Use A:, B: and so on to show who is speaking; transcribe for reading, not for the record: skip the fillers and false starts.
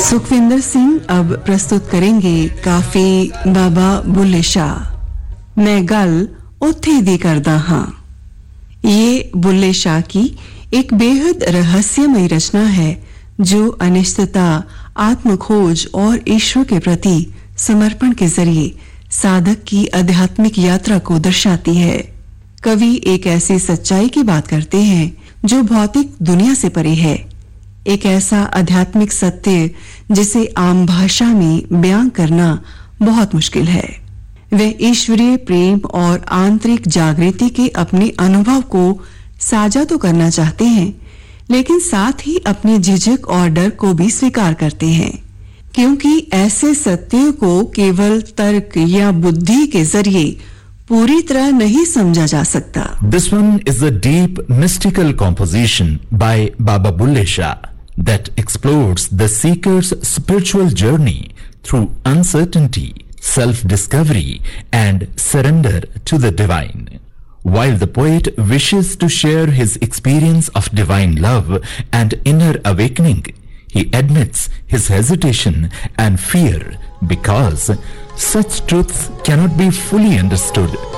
A: सुखविंदर सिंह अब प्रस्तुत करेंगे काफी बाबा बुल्ले शाह। मैं गल उत्थे दी करदा हां। ये बुल्ले शाह की एक बेहद रहस्यमयी रचना है जो अनिश्चितता, आत्मखोज और ईश्वर के प्रति समर्पण के जरिए साधक की आध्यात्मिक यात्रा को दर्शाती है। कवि एक ऐसी सच्चाई की बात करते हैं जो भौतिक दुनिया से परे है, एक ऐसा आध्यात्मिक सत्य जिसे आम भाषा में बयां करना बहुत मुश्किल है। वे ईश्वरीय प्रेम और आंतरिक जागृति के अपने अनुभव को साझा तो करना चाहते हैं, लेकिन साथ ही अपने झिझक और डर को भी स्वीकार करते हैं, क्योंकि ऐसे सत्य को केवल तर्क या बुद्धि के जरिए पूरी तरह नहीं समझा जा सकता।
B: This one is a deep mystical composition by Baba Bulle Shah that explores the seeker's spiritual journey through uncertainty, self-discovery and surrender to the divine. While the poet wishes to share his experience of divine love and inner awakening, he admits his hesitation and fear because such truths cannot be fully understood